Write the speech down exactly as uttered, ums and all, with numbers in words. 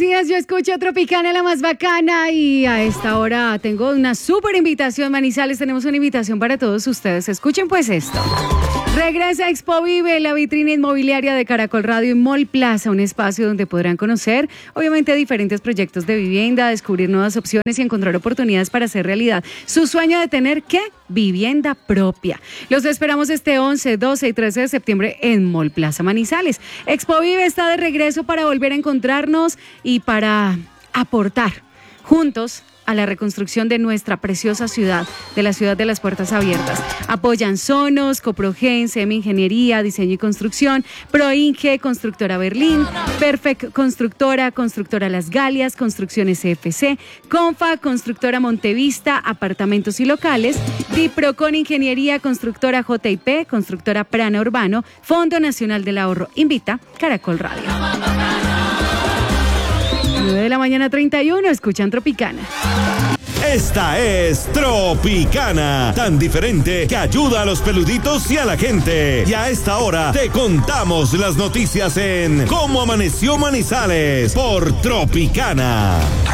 días, yo escucho Tropicana, la más bacana, y a esta hora tengo una súper invitación, Manizales, tenemos una invitación para todos ustedes. Escuchen pues esto. Regresa Expo Vive, la vitrina inmobiliaria de Caracol Radio y Mall Plaza, un espacio donde podrán conocer, obviamente, diferentes proyectos de vivienda, descubrir nuevas opciones y encontrar oportunidades para hacer realidad su sueño de tener, ¿qué? Vivienda propia. Los esperamos este once, doce y trece de septiembre en Mall Plaza Manizales. Expo Vive está de regreso para volver a encontrarnos y para aportar juntos a la reconstrucción de nuestra preciosa ciudad, de la ciudad de las puertas abiertas. Apoyan Sonos, Coprogen, Semi Ingeniería, Diseño y Construcción, Proinge, Constructora Berlín, Perfect Constructora, Constructora Las Galias, Construcciones C F C, Confa, Constructora Montevista, Apartamentos y Locales, Diprocon Ingeniería, Constructora J I P, Constructora Prana Urbano, Fondo Nacional del Ahorro. Invita Caracol Radio. nueve de la mañana, treinta y uno, escuchan Tropicana. Esta es Tropicana, tan diferente que ayuda a los peluditos y a la gente. Y a esta hora te contamos las noticias en Cómo Amaneció Manizales por Tropicana.